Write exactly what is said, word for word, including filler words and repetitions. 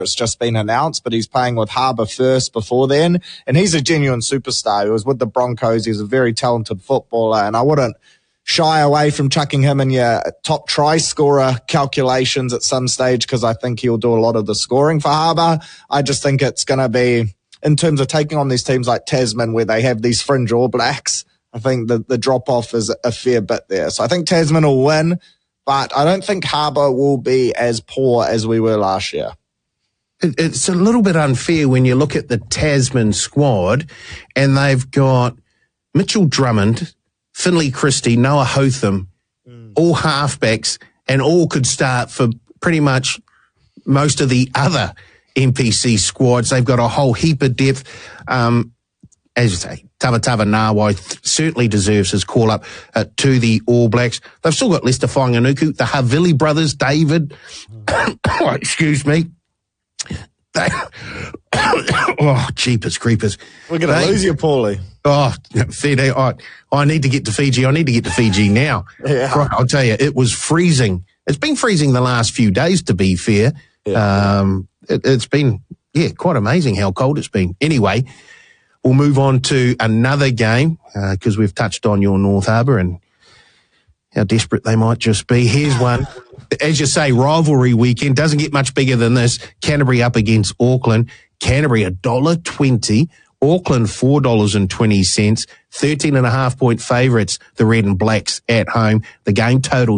It's just been announced, but he's playing with Harbour first before then. And he's a genuine superstar. He was with the Broncos. He's a very talented footballer, and I wouldn't shy away from chucking him in your top try scorer calculations at some stage, because I think he'll do a lot of the scoring for Harbour. I just think it's going to be, in terms of taking on these teams like Tasman where they have these fringe All Blacks, I think the, the drop-off is a fair bit there. So I think Tasman will win, but I don't think Harbour will be as poor as we were last year. It's a little bit unfair when you look at the Tasman squad and they've got Mitchell Drummond, Finlay Christie, Noah Hotham, mm. all halfbacks, and all could start for pretty much most of the other N P C squads. They've got a whole heap of depth. Um, as you say, Tavatava Nawai th- certainly deserves his call-up uh, to the All Blacks. They've still got Lester Whanganuku, the Havili brothers, David. Mm. oh, excuse me. They, oh, jeepers creepers. We're going to lose you, Paulie. Oh, Fiji, I, I need to get to Fiji. I need to get to Fiji now. Yeah. Right, I'll tell you, it was freezing. It's been freezing the last few days, to be fair. Yeah. Um, it, it's been, yeah, quite amazing how cold it's been. Anyway, we'll move on to another game because uh, we've touched on your North Harbour and how desperate they might just be. Here's one. As you say, rivalry weekend. Doesn't get much bigger than this. Canterbury up against Auckland. Canterbury one dollar twenty. Auckland four dollars twenty. thirteen and a half point favourites, the Red and Blacks at home. The game total